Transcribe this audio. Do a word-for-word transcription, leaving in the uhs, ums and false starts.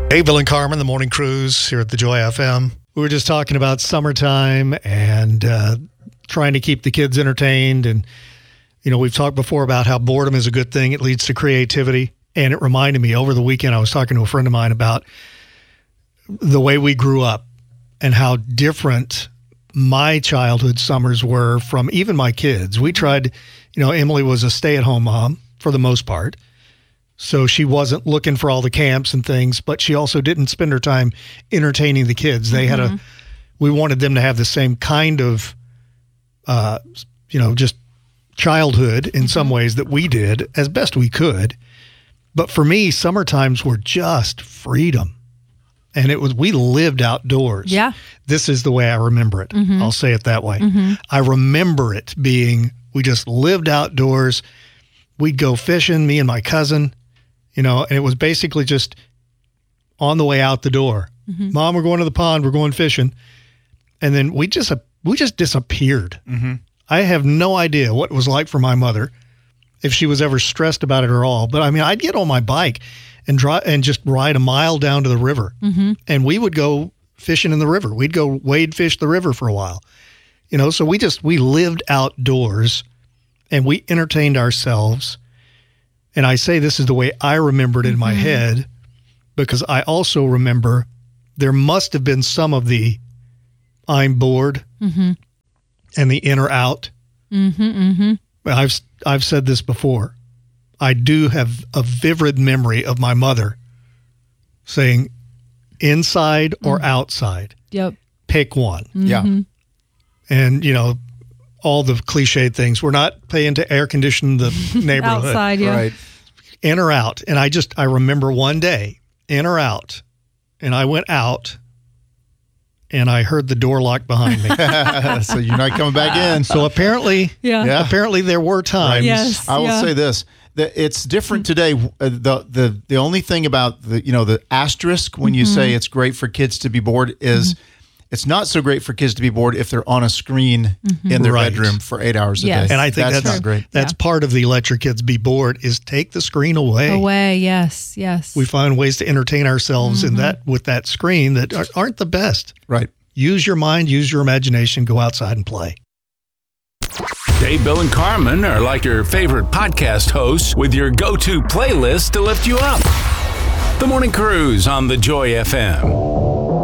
Hey, Bill and Carmen, the Morning Cruise here at the Joy F M. We were just talking about summertime and uh, trying to keep the kids entertained. And, you know, we've talked before about how boredom is a good thing. It leads to creativity. And it reminded me over the weekend, I was talking to a friend of mine about the way we grew up and how different my childhood summers were from even my kids. We tried, you know, Emily was a stay-at-home mom for the most part. So she wasn't looking for all the camps and things, but she also didn't spend her time entertaining the kids. They mm-hmm. had a, we wanted them to have the same kind of, uh, you know, just childhood in mm-hmm. some ways that we did as best we could. But for me, summer times were just freedom. And it was, we lived outdoors. Yeah. This is the way I remember it. Mm-hmm. I'll say it that way. Mm-hmm. I remember it being, we just lived outdoors. We'd go fishing, me and my cousin. You know, and it was basically just on the way out the door. Mm-hmm. Mom, we're going to the pond. We're going fishing. And then we just we just disappeared. Mm-hmm. I have no idea what it was like for my mother, if she was ever stressed about it at all. But, I mean, I'd get on my bike and drive and just ride a mile down to the river. Mm-hmm. And we would go fishing in the river. We'd go wade fish the river for a while. You know, so we just, we lived outdoors and we entertained ourselves. And I say this is the way I remembered it in my mm-hmm. head, because I also remember there must have been some of the I'm bored mm-hmm. and the in or out. Mm-hmm, mm-hmm. I've I've said this before. I do have a vivid memory of my mother saying inside or mm-hmm. outside. Yep. Pick one. Mm-hmm. Yeah. And, you know, all the cliched things. We're not paying to air condition the neighborhood. Outside, yeah. Right. In or out. And I just, I remember one day, in or out. And I went out and I heard the door lock behind me. So you're not coming back in. So apparently, yeah. Yeah. apparently there were times. Yes. I will yeah. say this. that It's different today. Uh, The the the only thing about the, you know, the asterisk when you mm-hmm. say it's great for kids to be bored is mm-hmm. it's not so great for kids to be bored if they're on a screen mm-hmm. in their right. bedroom for eight hours a Yes. day. And I think that's, that's not great. That's yeah. part of the Let Your Kids Be Bored is take the screen away. Away, yes, yes. We find ways to entertain ourselves mm-hmm. in that with that screen that aren't the best. Right. Use your mind, use your imagination, go outside and play. Dave, Bill, and Carmen are like your favorite podcast hosts with your go-to playlist to lift you up. The Morning Cruise on the Joy F M.